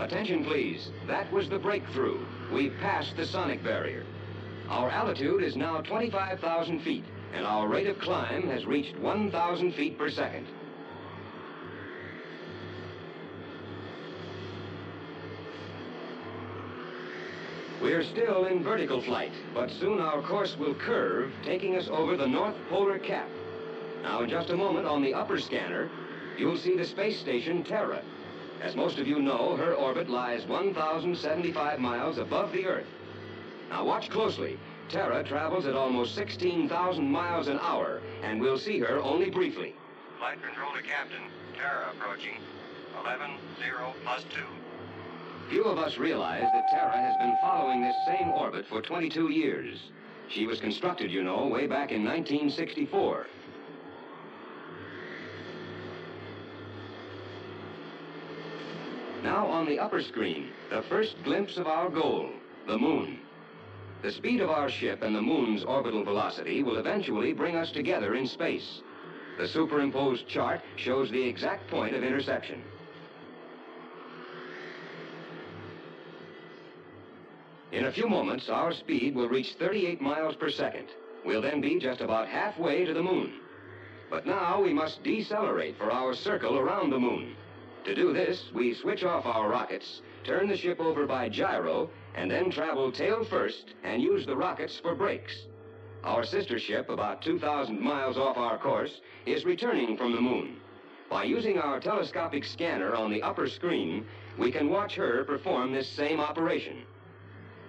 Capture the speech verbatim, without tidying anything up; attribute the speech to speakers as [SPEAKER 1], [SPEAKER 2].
[SPEAKER 1] Attention, please. That was the breakthrough. We passed the sonic barrier. Our altitude is now twenty-five thousand feet, and our rate of climb has reached one thousand feet per second. We're still in vertical flight, but soon our course will curve, taking us over the North Polar Cap. Now, in just a moment, on the upper scanner, you'll see the space station Terra. As most of you know, her orbit lies one thousand seventy-five miles above the Earth. Now, watch closely. Terra travels at almost sixteen thousand miles an hour, and we'll see her only briefly.
[SPEAKER 2] Flight control to Captain. Terra approaching. eleven zero plus two.
[SPEAKER 1] Few of us realize that Terra has been following this same orbit for twenty-two years. She was constructed, you know, way back in nineteen sixty-four. Now on the upper screen, the first glimpse of our goal, the moon. The speed of our ship and the moon's orbital velocity will eventually bring us together in space. The superimposed chart shows the exact point of intersection. In a few moments, our speed will reach thirty-eight miles per second. We'll then be just about halfway to the moon. But now we must decelerate for our circle around the moon. To do this, we switch off our rockets, turn the ship over by gyro, and then travel tail first and use the rockets for brakes. Our sister ship, about two thousand miles off our course, is returning from the moon. By using our telescopic scanner on the upper screen, we can watch her perform this same operation.